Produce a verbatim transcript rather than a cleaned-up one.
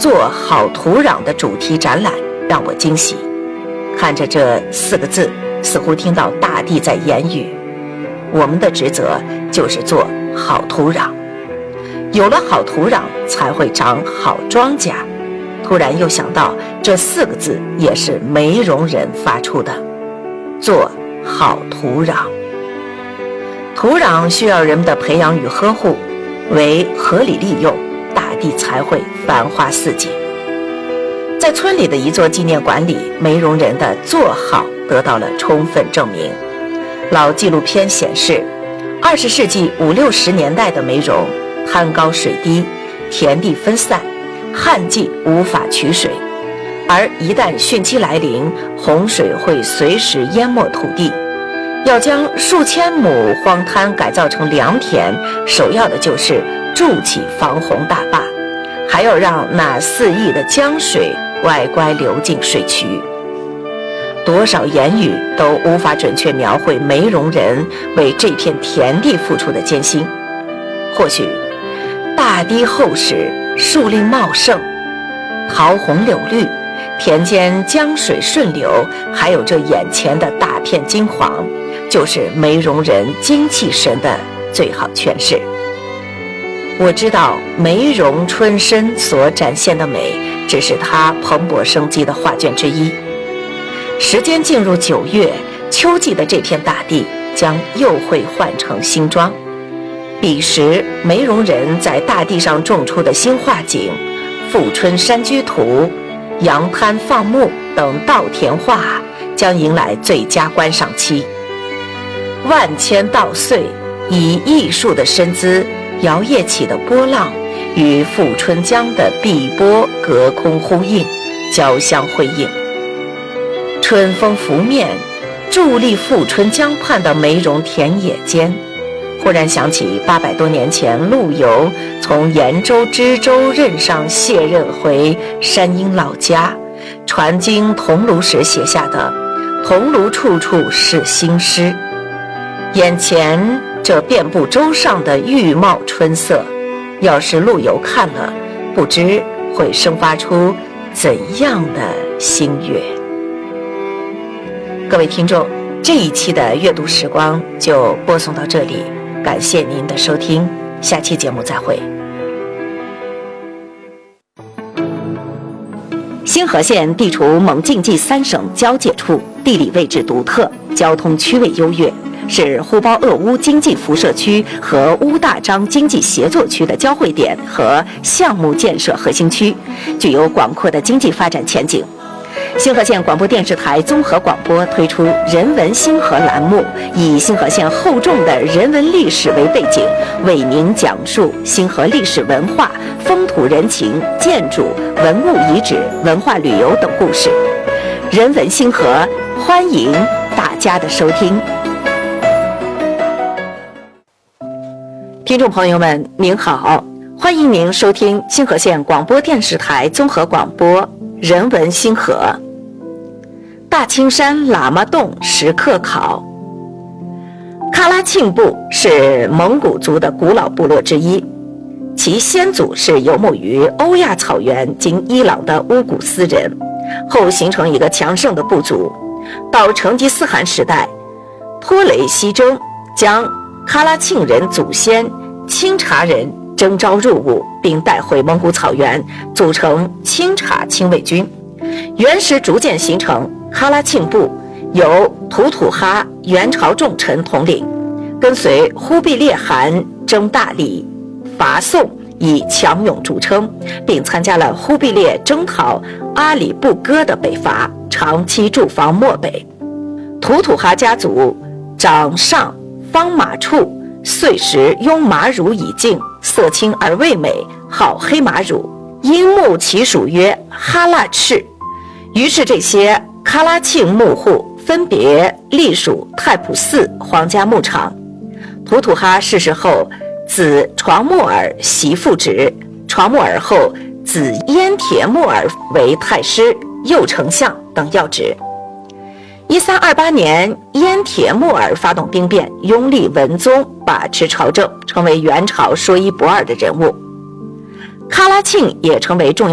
做好土壤的主题展览让我惊喜。看着这四个字，似乎听到大地在言语，我们的职责就是做好土壤，有了好土壤才会长好庄稼。突然又想到这四个字也是梅荣人发出的，做好土壤。土壤需要人们的培养与呵护，为合理利用，大地才会繁花似锦。在村里的一座纪念馆里，梅荣人的做好得到了充分证明。老纪录片显示，二十世纪五六十年代的梅荣，滩高水低，田地分散，旱季无法取水，而一旦汛期来临，洪水会随时淹没土地。要将数千亩荒滩改造成良田，首要的就是筑起防洪大坝，还要让那四溢的江水乖乖流进水渠。多少言语都无法准确描绘梅荣人为这片田地付出的艰辛。或许大堤厚实，树林茂盛，桃红柳绿，田间江水顺流，还有这眼前的大片金黄，就是梅荣人精气神的最好诠释。我知道梅荣春深所展现的美，只是它蓬勃生机的画卷之一。时间进入九月，秋季的这片大地将又会换成新装。彼时梅荣人在大地上种出的新画景，富春山居图、扬滩放牧等稻田画将迎来最佳观赏期。万千稻穗以艺术的身姿摇曳起的波浪，与富春江的碧波隔空呼应，交相辉映。春风拂面，伫立富春江畔的梅荣田野间，忽然想起八百多年前陆游从延州知州任上卸任回山阴老家，传经桐庐时写下的“桐庐处处是新诗”。眼前这遍布洲上的郁茂春色，要是陆游看了，不知会生发出怎样的心悦。各位听众，这一期的阅读时光就播送到这里，感谢您的收听，下期节目再会。兴和县地处蒙晋冀三省交界处，地理位置独特，交通区位优越，是呼包鄂乌经济辐射区和乌大章经济协作区的交汇点和项目建设核心区，具有广阔的经济发展前景。兴和县广播电视台综合广播推出人文兴和栏目，以兴和县厚重的人文历史为背景，为您讲述兴和历史文化、风土人情、建筑、文物遗址、文化旅游等故事。人文兴和，欢迎大家的收听。听众朋友们您好，欢迎您收听兴和县广播电视台综合广播人文兴和。大青山喇嘛洞石刻考。喀拉沁部是蒙古族的古老部落之一，其先祖是游牧于欧亚草原经伊朗的乌古斯人，后形成一个强盛的部族。到成吉思汗时代，托雷西征将喀拉沁人祖先钦察人征召入伍，并带回蒙古草原，组成钦察亲卫军。元时逐渐形成喀拉沁部，由吐土哈元朝重臣统领，跟随忽必烈汗征大理、伐宋，以强勇著称，并参加了忽必烈征讨阿里不哥的北伐，长期驻防漠北。吐土哈家族长上方马处，岁时拥马乳以净，色青而味美，好黑马乳，因牧其属曰哈腊赤。于是这些喀拉沁牧户分别隶属太仆寺皇家牧场。吐土哈逝世后，子床木尔袭父职，床木尔后子燕铁木尔为太师、右丞相等要职。一三二八年，燕铁木尔发动兵变，拥立文宗把持朝政，成为元朝说一不二的人物。喀拉沁也成为重要